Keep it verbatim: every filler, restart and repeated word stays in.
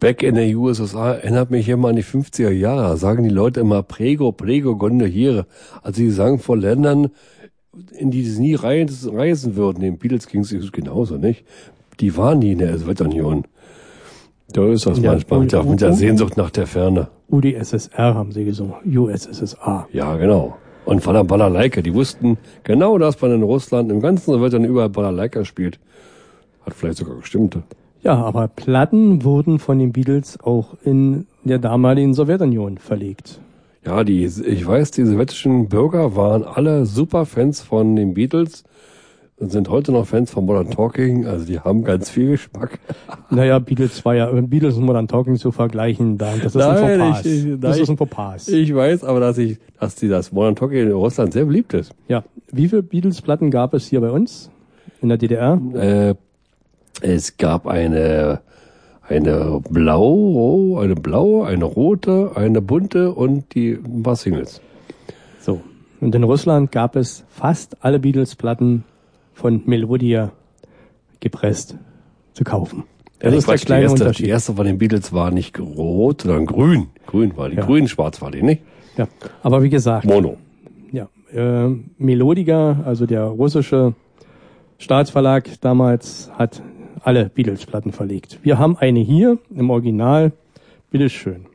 Back in der U S S R erinnert mich immer an die fünfziger Jahre. Da sagen die Leute immer Prego, Prego, Gonde hier. Also die sagen vor Ländern, in die sie nie reisen würden. Den Beatles ging es genauso, nicht? Die waren nie in der Sowjetunion. Da ist das ja, manchmal mit der, mit der Sehnsucht nach der Ferne. U D S S R haben sie gesungen. U S S R. Ja, genau. Und von der Balalaika, die wussten genau, dass man in Russland im ganzen Sowjetunion überall Balalaika spielt. Hat vielleicht sogar gestimmt. Ja, aber Platten wurden von den Beatles auch in der damaligen Sowjetunion verlegt. Ja, die, ich weiß, die sowjetischen Bürger waren alle super Fans von den Beatles und sind heute noch Fans von Modern Talking. Also die haben ganz viel Geschmack. Naja, Beatles war ja, Beatles und Modern Talking zu vergleichen, das ist nein, ein Fauxpas. Ich, ich, das nein, ist ein Fauxpas. Ich weiß aber, dass ich, dass die das Modern Talking in Russland sehr beliebt ist. Ja, wie viele Beatles-Platten gab es hier bei uns in der D D R? Äh, Es gab eine, eine blaue, eine blaue, eine rote, eine bunte und die ein paar Singles. So. Und in Russland gab es fast alle Beatles-Platten von Melodia gepresst zu kaufen. Das ja, ist der die kleine erste, Unterschied. Die erste von den Beatles war nicht rot, sondern grün. Grün war die. Ja. Grün-schwarz war die, nicht? Ja. Aber wie gesagt. Mono. Ja. Äh, Melodica, also der russische Staatsverlag damals, hat alle Beatles-Platten verlegt. Wir haben eine hier im Original. Bitteschön.